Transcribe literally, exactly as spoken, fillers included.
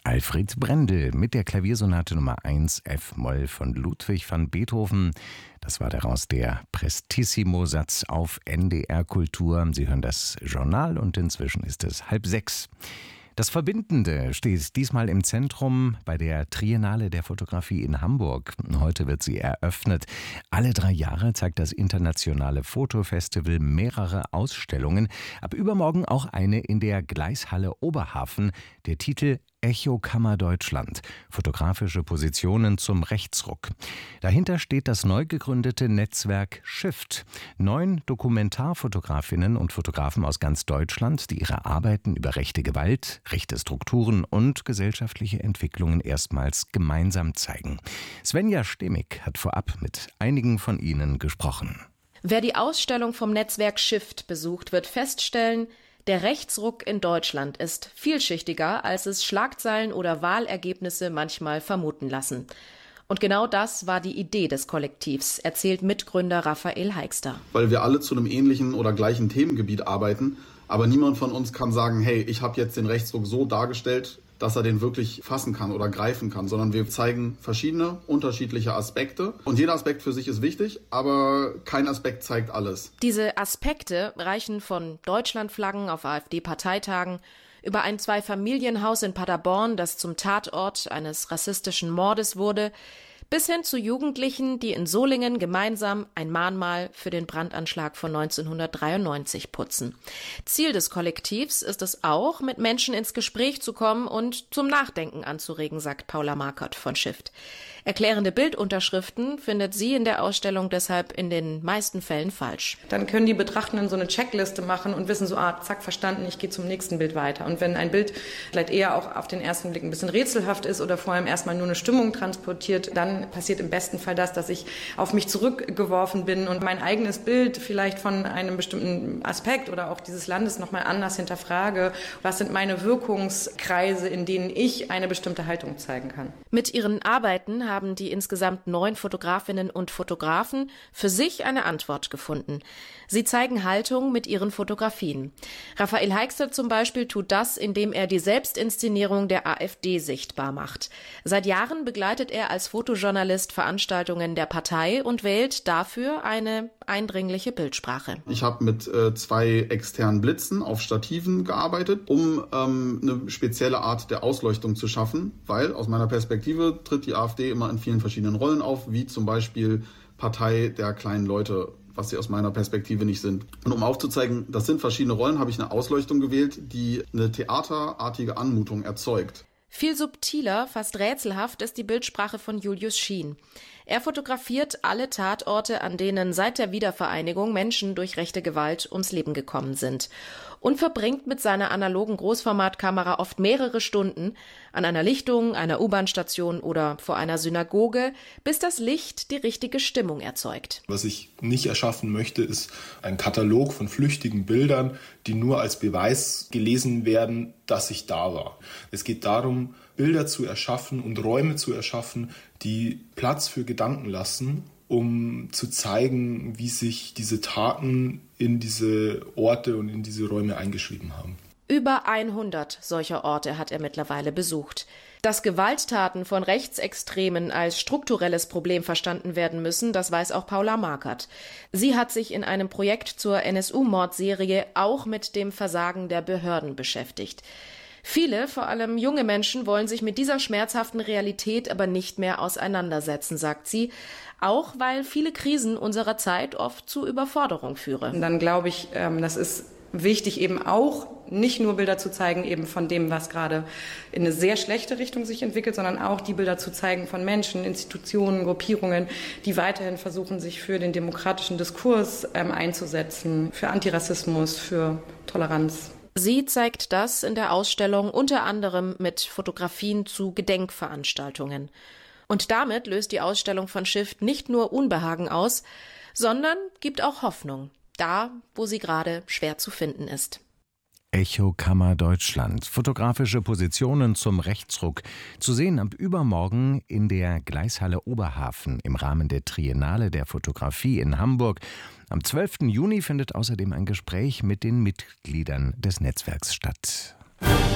Alfred Brendel mit der Klaviersonate Nummer eins F-Moll von Ludwig van Beethoven. Das war daraus der Prestissimo-Satz auf N D R Kultur. Sie hören das Journal und inzwischen ist es halb sechs. Das Verbindende steht diesmal im Zentrum bei der Triennale der Fotografie in Hamburg. Heute wird sie eröffnet. Alle drei Jahre zeigt das internationale Fotofestival mehrere Ausstellungen. Ab übermorgen auch eine in der Gleishalle Oberhafen. Der Titel Echokammer Deutschland. Fotografische Positionen zum Rechtsruck. Dahinter steht das neu gegründete Netzwerk Shift. Neun Dokumentarfotografinnen und Fotografen aus ganz Deutschland, die ihre Arbeiten über rechte Gewalt, rechte Strukturen und gesellschaftliche Entwicklungen erstmals gemeinsam zeigen. Svenja Stemmig hat vorab mit einigen von ihnen gesprochen. Wer die Ausstellung vom Netzwerk Shift besucht, wird feststellen, der Rechtsruck in Deutschland ist vielschichtiger, als es Schlagzeilen oder Wahlergebnisse manchmal vermuten lassen. Und genau das war die Idee des Kollektivs, erzählt Mitgründer Raphael Heixter. Weil wir alle zu einem ähnlichen oder gleichen Themengebiet arbeiten, aber niemand von uns kann sagen, hey, ich habe jetzt den Rechtsruck so dargestellt, dass er den wirklich fassen kann oder greifen kann, sondern wir zeigen verschiedene, unterschiedliche Aspekte. Und jeder Aspekt für sich ist wichtig, aber kein Aspekt zeigt alles. Diese Aspekte reichen von Deutschlandflaggen auf AfD-Parteitagen über ein Zweifamilienhaus in Paderborn, das zum Tatort eines rassistischen Mordes wurde, bis hin zu Jugendlichen, die in Solingen gemeinsam ein Mahnmal für den Brandanschlag von neunzehnhundertdreiundneunzig putzen. Ziel des Kollektivs ist es auch, mit Menschen ins Gespräch zu kommen und zum Nachdenken anzuregen, sagt Paula Markert von Shift. Erklärende Bildunterschriften findet sie in der Ausstellung deshalb in den meisten Fällen falsch. Dann können die Betrachtenden so eine Checkliste machen und wissen so, ah, zack, verstanden, ich gehe zum nächsten Bild weiter. Und wenn ein Bild vielleicht eher auch auf den ersten Blick ein bisschen rätselhaft ist oder vor allem erstmal nur eine Stimmung transportiert, dann passiert im besten Fall das, dass ich auf mich zurückgeworfen bin und mein eigenes Bild vielleicht von einem bestimmten Aspekt oder auch dieses Landes nochmal anders hinterfrage. Was sind meine Wirkungskreise, in denen ich eine bestimmte Haltung zeigen kann? Mit ihren Arbeiten haben die insgesamt neun Fotografinnen und Fotografen für sich eine Antwort gefunden. Sie zeigen Haltung mit ihren Fotografien. Raphael Heixter zum Beispiel tut das, indem er die Selbstinszenierung der AfD sichtbar macht. Seit Jahren begleitet er als Fotojournalist Veranstaltungen der Partei und wählt dafür eine eindringliche Bildsprache. Ich habe mit äh, zwei externen Blitzen auf Stativen gearbeitet, um ähm, eine spezielle Art der Ausleuchtung zu schaffen, weil aus meiner Perspektive tritt die AfD immer in vielen verschiedenen Rollen auf, wie zum Beispiel Partei der kleinen Leute, was sie aus meiner Perspektive nicht sind. Und um aufzuzeigen, das sind verschiedene Rollen, habe ich eine Ausleuchtung gewählt, die eine theaterartige Anmutung erzeugt. Viel subtiler, fast rätselhaft ist die Bildsprache von Julius Schien. Er fotografiert alle Tatorte, an denen seit der Wiedervereinigung Menschen durch rechte Gewalt ums Leben gekommen sind und verbringt mit seiner analogen Großformatkamera oft mehrere Stunden an einer Lichtung, einer U-Bahn-Station oder vor einer Synagoge, bis das Licht die richtige Stimmung erzeugt. Was ich nicht erschaffen möchte, ist ein Katalog von flüchtigen Bildern, die nur als Beweis gelesen werden, dass ich da war. Es geht darum, Bilder zu erschaffen und Räume zu erschaffen, die Platz für Gedanken lassen, um zu zeigen, wie sich diese Taten in diese Orte und in diese Räume eingeschrieben haben. Über hundert solcher Orte hat er mittlerweile besucht. Dass Gewalttaten von Rechtsextremen als strukturelles Problem verstanden werden müssen, das weiß auch Paula Markert. Sie hat sich in einem Projekt zur N S U-Mordserie auch mit dem Versagen der Behörden beschäftigt. Viele, vor allem junge Menschen, wollen sich mit dieser schmerzhaften Realität aber nicht mehr auseinandersetzen, sagt sie, auch weil viele Krisen unserer Zeit oft zu Überforderung führen. Und dann glaube ich, das ist wichtig, eben auch nicht nur Bilder zu zeigen, eben von dem, was gerade in eine sehr schlechte Richtung sich entwickelt, sondern auch die Bilder zu zeigen von Menschen, Institutionen, Gruppierungen, die weiterhin versuchen, sich für den demokratischen Diskurs ähm, einzusetzen, für Antirassismus, für Toleranz. Sie zeigt das in der Ausstellung unter anderem mit Fotografien zu Gedenkveranstaltungen. Und damit löst die Ausstellung von Shift nicht nur Unbehagen aus, sondern gibt auch Hoffnung, da, wo sie gerade schwer zu finden ist. Echokammer Deutschland. Fotografische Positionen zum Rechtsruck. Zu sehen ab übermorgen in der Gleishalle Oberhafen im Rahmen der Triennale der Fotografie in Hamburg. Am zwölften Juni findet außerdem ein Gespräch mit den Mitgliedern des Netzwerks statt.